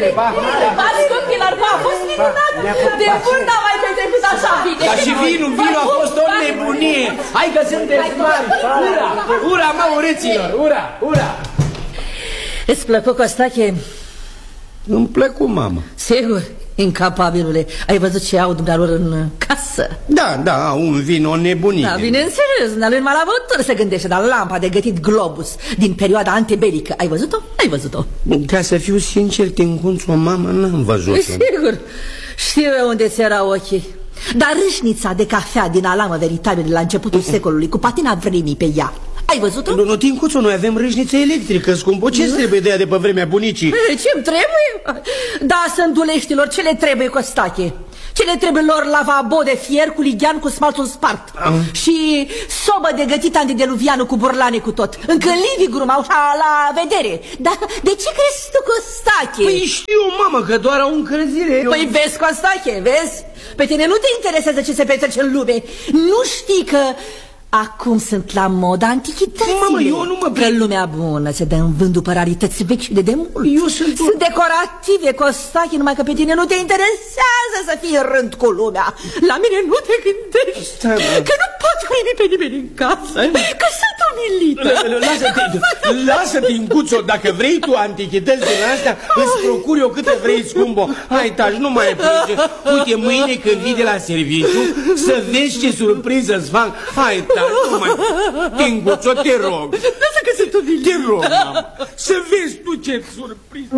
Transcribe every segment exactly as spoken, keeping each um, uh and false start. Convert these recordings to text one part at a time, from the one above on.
repede, pa! Bați copilor, pa, a fost minunat! De mult n-am mai petrecut așa bine! Dar și vinul, vinul a fost o nebunie! Hai că sunteți mari! Ura! Ura, mă, urâților! Ura! Ura! Îți plăcu, Costache? Îmi plăcu, mamă. Sigur, incapabilule. Ai văzut ce au dumnealor în casă? Da, da, un vin, o nebunie. Da, bineînțeles, n-a lui Malavutur se gândește, dar lampa de gătit Globus din perioada antibelică, ai văzut-o? Ai văzut-o? Ca să fiu sincer, Tincuțu, mamă, n-am văzut-o. Sigur, știu eu unde ți erau ochii. Dar râșnița de cafea din alamă veritabil de la începutul secolului, cu patina vremii pe ea, ai văzut-o? Nu, nu, Tincuțu, noi avem râșniță electrică, scumpo. Ce-ți trebuie de ea de pe vremea bunicii? Ce-mi trebuie? Da, sânduleștilor, ce le trebuie, Costache? Ce le trebuie lor lavabo de fier cu lighean cu smalțul spart? Ah. Și sobă de gătit antideluvianul cu burlane cu tot. Încă livii grumau la vedere. Dar de ce crezi tu, Costache? Păi știu, mamă, că doar au încălzire. Păi vezi, Costache, vezi? Pe tine nu te interesează ce se petrece în lume. Nu știi că acum sunt la moda antichitățile. Mamă, eu nu mă... Că lumea bună se dă în vând după rarități vechi și de demult. Eu sunt... Sunt decorative, Costache, numai că pe tine nu te interesează să fii în rând cu lumea. La mine nu te gândești. Stai, că nu pot primi pe nimeni în casă. Că sunt umilită. Lasă-te, lasă-te, Incuțo, dacă vrei tu antichități din astea, îți procur eu câte vrei, scumpo. Hai, taci, nu mai plânge. Uite, mâine când vii de la serviciu, să vezi ce surpriză îți fac. Hai, taci. Nu mai... Tinguțo, te rog. Lasă că sunt umilită. Te rog, mamă, să vezi tu ce surpriză.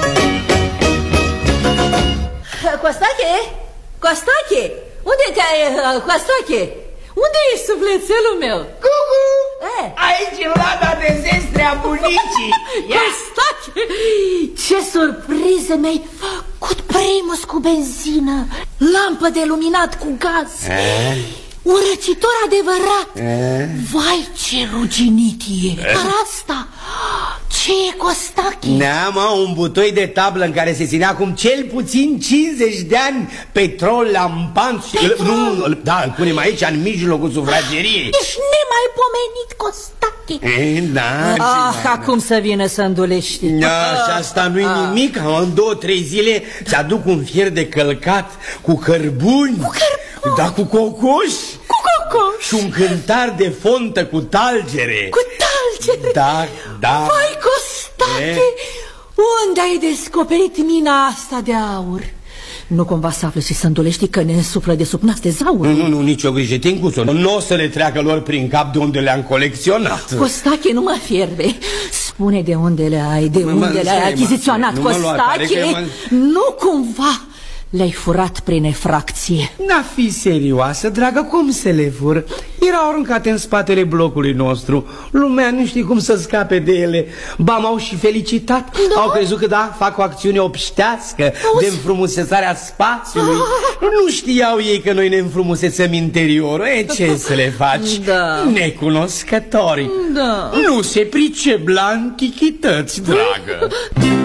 Costache? Costache? Unde te-ai... Costache? Unde e sufletelul meu? Cucu! E? Aici în lada de zestre a bunicii. Costache! Ce surpriză mi-ai făcut! Primus cu benzină, lampă de luminat cu gaz. E? Urăcitor adevărat. E? Vai, ce ruginit e. Dar asta, ce e, Costache? Da, mă, un butoi de tablă în care se ținea acum cel puțin cincizeci de ani petrol lampant. Petrol? Nu, da, îl punem aici în mijlocul sufrageriei. Ești nemaipomenit, Costache. E, da. Ah, acum să vină să îndulești. Da, și asta nu-i nimic. În două, trei zile ți-aduc un fier de călcat cu cărbuni. Cu cărbuni? Da, cu cocoș. Cu cocoș. Și un cântar de fontă cu talgere. Cu talgere? Da, da. Vai, Costache, e? Unde ai descoperit mina asta de aur? Nu cumva să afli și să îndolești că ne însuflă de sub nas de zaur? Nu, nu, nu, nicio grijă, Tincuțo. Nu o să le treacă lor prin cap de unde le-am colecționat. Costache, nu mă fierbe. Spune de unde le ai, de unde le-ai achiziționat, Costache. Nu cumva le-ai furat prin efracție. N-a fi serioasă, dragă, cum să le fur? Erau aruncate în spatele blocului nostru. Lumea nu știe cum să scape de ele. Ba, m-au și felicitat. Da? Au crezut că da, fac o acțiune obștească de înfrumusețarea spațiului. Ah. Nu știau ei că noi ne înfrumusețăm interiorul. E, ce să le faci? Da. Necunoscători. Da. Nu se pricep la antichități, dragă.